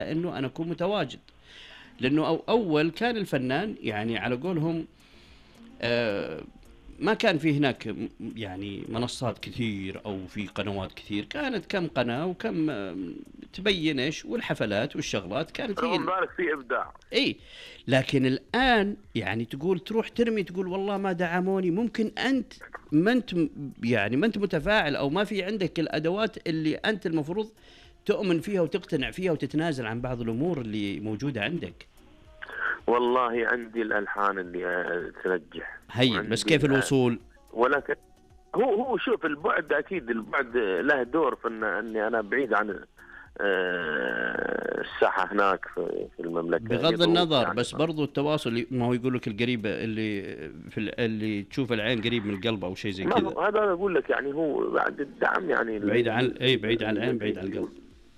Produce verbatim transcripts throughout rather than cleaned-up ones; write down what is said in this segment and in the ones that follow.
انه انا اكون متواجد. لانه أو اول كان الفنان يعني على قولهم آه ما كان في هناك م- يعني منصات كثير او في قنوات كثير، كانت كم قناة وكم آه، تبين ايش، والحفلات والشغلات كانت هي رغم ال- ذلك في ابداع. اي. لكن الان يعني تقول تروح ترمي تقول والله ما دعموني، ممكن انت ما انت م- يعني ما انت متفاعل او ما في عندك الادوات اللي انت المفروض تؤمن فيها وتقتنع فيها وتتنازل عن بعض الامور اللي موجودة عندك. والله عندي الالحان اللي آه، تنجح، هين بس وعندي كيف ال- الوصول؟ ولكن هو هو شوف، البعد اكيد البعد له دور في ان اني انا بعيد عن آه، الساحه هناك في في المملكه، لي بغض ظروف النظر، يعني. بس برضو التواصل، ما هو يقول لك القريب اللي في ال- اللي تشوف العين قريب من القلب او شيء زي ما كذا. هو هذا أنا اقول لك، يعني هو بعد الدعم يعني ال- بعيد عن ال- اي، ال- بعيد عن العين بعيد عن القلب. ال-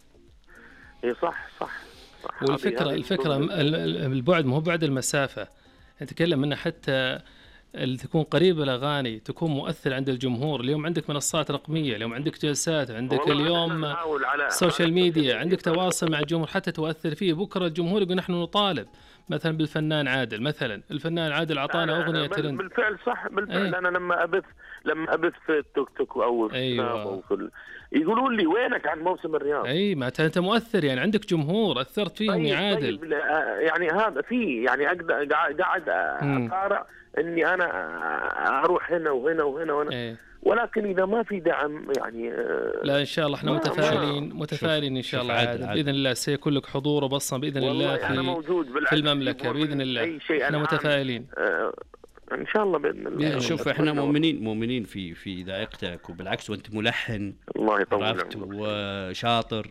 اي صح صح صح. هذه والفكرة هذه من الفكرة ضمن ال- ال- البعد ما هو بعد المسافة، نتكلم انه حتى اللي تكون قريب الأغاني تكون مؤثر عند الجمهور. اليوم عندك منصات رقمية، اليوم عندك جلسات، عندك والله احنا اليوم نحاول على السوشيال ميديا، عندك تواصل مع الجمهور حتى تؤثر فيه. بكرة الجمهور يقول نحن نطالب مثلا بالفنان عادل، مثلا الفنان عادل أعطانا أغنية بال- ترند. بالفعل صح، بالفعل أي. انا لما ابث لما ابث في التوك توك او في السناب أيوة. او في ال... يقولون لي وينك عن موسم الرياض. أي ما أنت مؤثر، يعني عندك جمهور أثرت فيهم طيب يا عادل. طيب لا، يعني هذا في يعني أقدر قاعد قاعد مم. اقارع اني انا اروح هنا وهنا وهنا وهنا، أي. ولكن اذا ما في دعم يعني آه، لا إن شاء الله إحنا ما- متفائلين ما- متفائلين إن شاء شوف الله عادل- عادل، عادل. بإذن الله سيكون لك حضور وبصمة بإذن الله والله انا في موجود في بالعكس، المملكة يبغون بإذن مني الله. اي شيء إحنا الآن. متفائلين. آه، ان شاء الله باذن الله. بإذن شوف الله. احنا مؤمنين مؤمنين في في ذائقتك، وبالعكس وانت ملحن الله يطول عرفت عمرك. وشاطر،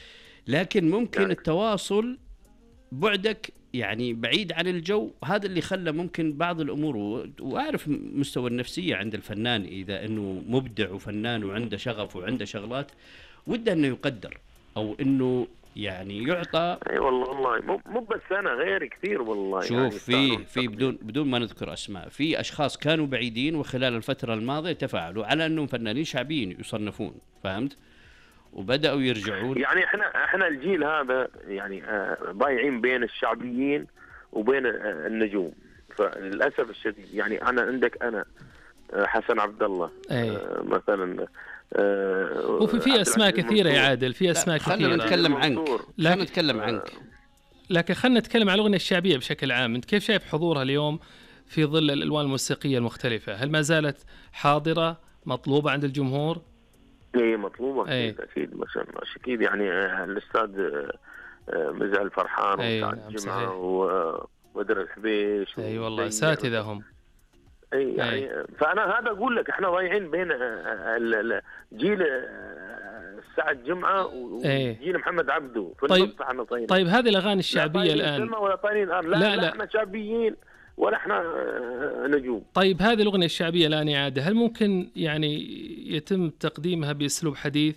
لكن ممكن يعني. التواصل بعدك يعني بعيد عن الجو، هذا اللي خلى ممكن بعض الامور و- واعرف مستوى النفسيه عند الفنان، اذا انه مبدع وفنان وعنده شغف وعنده شغلات وده انه يقدر او انه يعني يعطى. اي والله والله مو مو بس انا، غيري كثير والله. شوف يعني في يستاهلون في التقدير. بدون بدون ما نذكر اسماء، في اشخاص كانوا بعيدين وخلال الفتره الماضيه تفاعلوا على انهم فنانين شعبيين يصنفون، فهمت؟ وبداوا يرجعون. يعني احنا احنا الجيل هذا يعني آه، ضايعين بين الشعبيين وبين آه، النجوم، فللاسف الشديد. يعني انا عندك انا آه، حسن عبد الله أي. آه، مثلا آه، وفي في عبد اسماء العزيز كثيره يا منصور. عادل، في اسماء خلينا كثيره. نتكلم عنك، منصور. خلينا لكن- نتكلم عنك. لكن خلينا نتكلم عن الاغنيه الشعبيه بشكل عام. انت كيف شايف حضورها اليوم في ظل الالوان الموسيقيه المختلفه؟ هل ما زالت حاضره مطلوبه عند الجمهور؟ اي مطلوبه أي. اكيد اكيد، ما شاء الله اكيد. يعني آه، الاستاذ آه، آه، مزعل فرحان أي، وسعد نعم، الجمعه صحيح. وبدر الحبيش. اي والله وزي- اساتذه هم. اي يعني فانا هذا اقول لك احنا ضايعين بين آه، ال- ال- جيل آه، سعد جمعه إيه. وجيل محمد عبده في طيب- النص. احنا طايرين. طيب هذه الاغاني لا الشعبيه طايرين الان، سما ولا طايرين أرض. لا, لا، لا, لا. احنا شعبيين ولا احنا آه، نجوم. طيب هذه الاغنيه الشعبيه الان يا عادل، هل ممكن يعني يتم تقديمها باسلوب حديث؟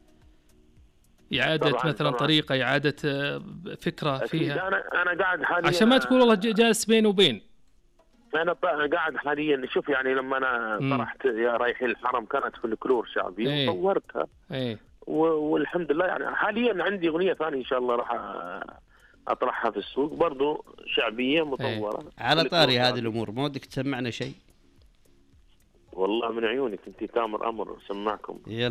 إعادة طبعاً مثلا طبعاً. طريقة، إعادة آه، فكرة أكيد. فيها، انا انا قاعد حاليا عشان ما تقول والله ج- جالس بين وبين. انا ط- قاعد حاليا شوف، يعني لما انا مم. طرحت يا رايحين الحرم كانت في الكلور شعبي إيه. وصورتها ايه و- والحمد لله. يعني حاليا عندي اغنيه ثانيه ان شاء الله راح أ- اطرحها في السوق برضو شعبيه مصوره. على في طاري الكلور هذه شعبي. الامور، ما ودك تسمعنا شيء؟ والله من عيونك انت تامر امر سمعكم. يلا.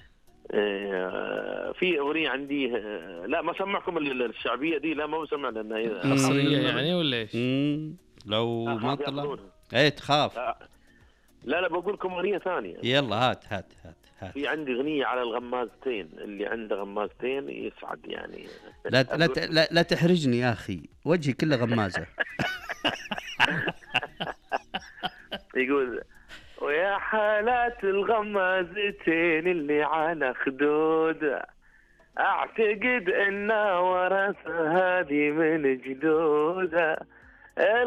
آه، في اغنيه عندي آه، لا ما سمعكم ال- الشعبيه دي، لا ما بسمع لانها هي حصرية يعني ولا ايش؟ مم. لو أخاف ما طلع ياخذونها. ايه تخاف. آه، لا لا بقول لكم اغنيه ثانيه. يلا هات هات هات هات. في عندي اغنيه على الغمازتين، اللي عنده غمازتين يسعد يعني. لا لا ت- لا, لا تحرجني يا اخي، وجهي كله غمازه. يقول ويا حالات الغمازتين اللي على خدود، اعتقد انها ورث هذه من جدوده.